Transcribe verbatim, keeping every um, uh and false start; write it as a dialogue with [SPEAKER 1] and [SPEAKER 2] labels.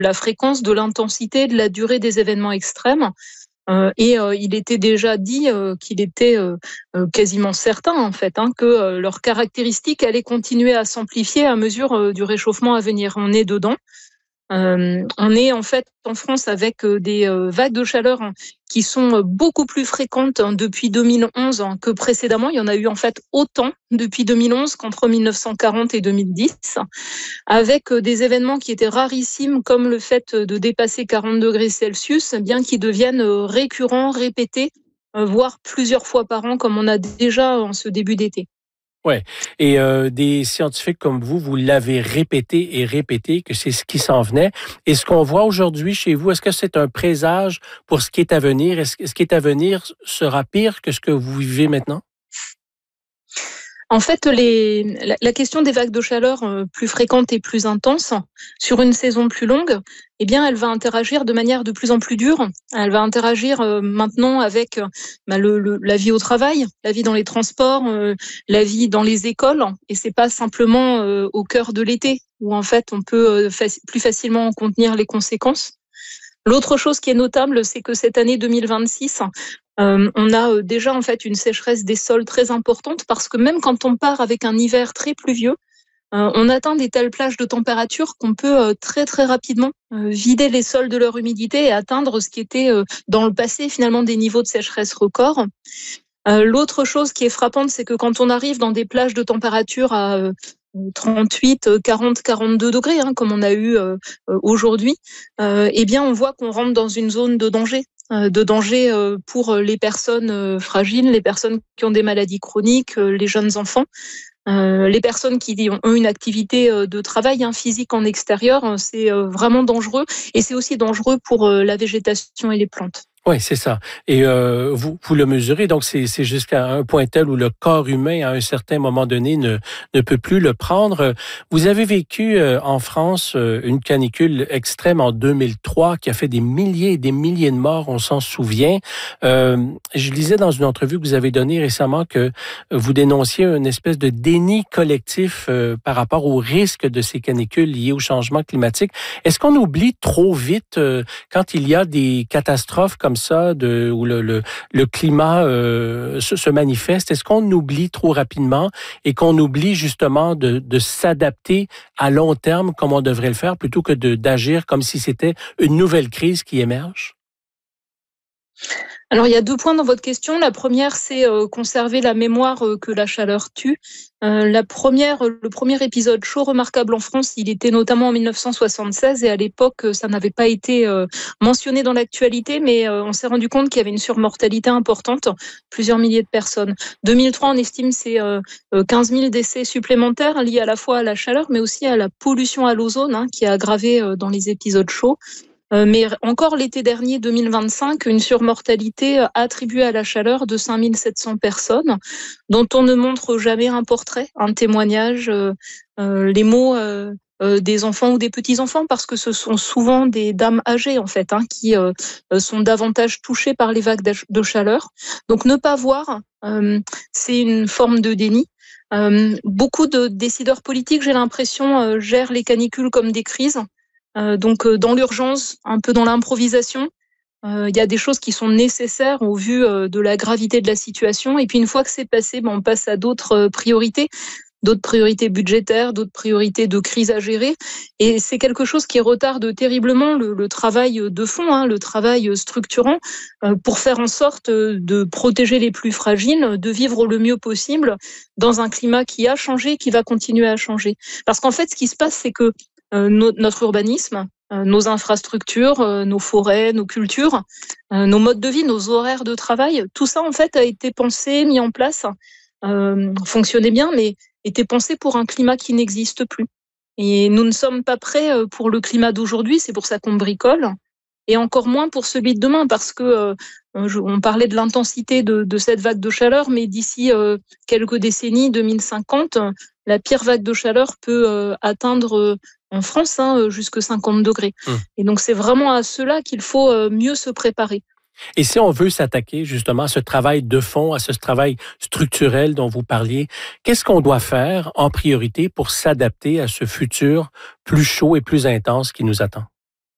[SPEAKER 1] la fréquence, de l'intensité, de la durée des événements extrêmes. Euh, et euh, il était déjà dit euh, qu'il était euh, euh, quasiment certain en fait hein, que euh, leurs caractéristiques allaient continuer à s'amplifier à mesure euh, du réchauffement à venir. On est dedans. Euh, on est en fait en France avec euh, des euh, vagues de chaleur hein, qui sont euh, beaucoup plus fréquentes hein, depuis deux mille onze hein, que précédemment. Il y en a eu en fait autant depuis deux mille onze qu'entre mille neuf cent quarante et deux mille dix, avec euh, des événements qui étaient rarissimes comme le fait de dépasser quarante degrés Celsius, bien qu'ils deviennent euh, récurrents, répétés, euh, voire plusieurs fois par an comme on a déjà en ce début d'été.
[SPEAKER 2] Oui, et euh, des scientifiques comme vous, vous l'avez répété et répété que c'est ce qui s'en venait. Et ce qu'on voit aujourd'hui chez vous, est-ce que c'est un présage pour ce qui est à venir? Est-ce que ce qui est à venir sera pire que ce que vous vivez maintenant?
[SPEAKER 1] En fait, les, la, la question des vagues de chaleur euh, plus fréquentes et plus intenses sur une saison plus longue, eh bien, elle va interagir de manière de plus en plus dure. Elle va interagir euh, maintenant avec euh, bah, le, le, la vie au travail, la vie dans les transports, euh, la vie dans les écoles. Et c'est pas simplement euh, au cœur de l'été où en fait on peut euh, faci- plus facilement en contenir les conséquences. L'autre chose qui est notable, c'est que cette année deux mille vingt-six, euh, on a euh, déjà en fait une sécheresse des sols très importante parce que même quand on part avec un hiver très pluvieux, euh, on atteint des telles plages de température qu'on peut euh, très très rapidement euh, vider les sols de leur humidité et atteindre ce qui était euh, dans le passé finalement des niveaux de sécheresse records. Euh, l'autre chose qui est frappante, c'est que quand on arrive dans des plages de température à euh, trente-huit, quarante, quarante-deux degrés, hein, comme on a eu euh, aujourd'hui, euh, eh bien, on voit qu'on rentre dans une zone de danger, euh, de danger euh, pour les personnes euh, fragiles, les personnes qui ont des maladies chroniques, euh, les jeunes enfants. Euh, les personnes qui ont une activité euh, de travail hein, physique en extérieur, c'est euh, vraiment dangereux et c'est aussi dangereux pour euh, la végétation et les plantes.
[SPEAKER 2] Oui, c'est ça. Et euh, vous, vous le mesurez, donc c'est, c'est jusqu'à un point tel où le corps humain, à un certain moment donné, ne, ne peut plus le prendre. Vous avez vécu euh, en France euh, une canicule extrême en deux mille trois qui a fait des milliers et des milliers de morts, on s'en souvient. Euh, je lisais dans une entrevue que vous avez donnée récemment que vous dénonciez une espèce de déni collectif euh, par rapport au risque de ces canicules liées au changement climatique. Est-ce qu'on oublie trop vite euh, quand il y a des catastrophes comme ça, de, où le, le, le climat euh, se, se manifeste? Est-ce qu'on oublie trop rapidement et qu'on oublie justement de, de s'adapter à long terme comme on devrait le faire plutôt que de, d'agir comme si c'était une nouvelle crise qui émerge?
[SPEAKER 1] Alors, il y a deux points dans votre question. La première, c'est euh, conserver la mémoire euh, que la chaleur tue. Euh, la première, le premier épisode chaud remarquable en France, il était notamment en mille neuf cent soixante-seize et à l'époque, ça n'avait pas été euh, mentionné dans l'actualité, mais euh, on s'est rendu compte qu'il y avait une surmortalité importante, plusieurs milliers de personnes. deux mille trois, on estime c'est euh, quinze mille décès supplémentaires liés à la fois à la chaleur, mais aussi à la pollution à l'ozone hein, qui a aggravé euh, dans les épisodes chauds. Mais encore l'été dernier, deux mille vingt-cinq, une surmortalité attribuée à la chaleur de cinq mille sept cents personnes, dont on ne montre jamais un portrait, un témoignage, euh, euh, les mots euh, euh, des enfants ou des petits-enfants, parce que ce sont souvent des dames âgées, en fait, hein, qui euh, sont davantage touchées par les vagues de chaleur. Donc ne pas voir, euh, c'est une forme de déni. Euh, beaucoup de décideurs politiques, j'ai l'impression, euh, gèrent les canicules comme des crises. Euh, donc euh, dans l'urgence, un peu dans l'improvisation, euh, il y a des choses qui sont nécessaires au vu euh, de la gravité de la situation. Et puis une fois que c'est passé, ben, on passe à d'autres euh, priorités, d'autres priorités budgétaires, d'autres priorités de crise à gérer. Et c'est quelque chose qui retarde terriblement le, le travail de fond, hein, le travail structurant, euh, pour faire en sorte de protéger les plus fragiles, de vivre le mieux possible dans un climat qui a changé, qui va continuer à changer. Parce qu'en fait, ce qui se passe, c'est que Euh, no, notre urbanisme, euh, nos infrastructures, euh, nos forêts, nos cultures, euh, nos modes de vie, nos horaires de travail, tout ça en fait a été pensé, mis en place, euh, fonctionnait bien, mais était pensé pour un climat qui n'existe plus. Et nous ne sommes pas prêts pour le climat d'aujourd'hui, c'est pour ça qu'on bricole, et encore moins pour celui de demain, parce que euh, on parlait de l'intensité de, de cette vague de chaleur, mais d'ici euh, quelques décennies, deux mille cinquante, la pire vague de chaleur peut euh, atteindre euh, en France hein, jusque cinquante degrés. Mmh. Et donc c'est vraiment à cela qu'il faut euh, mieux se préparer.
[SPEAKER 2] Et si on veut s'attaquer justement à ce travail de fond, à ce travail structurel dont vous parliez, qu'est-ce qu'on doit faire en priorité pour s'adapter à ce futur plus chaud et plus intense qui nous attend?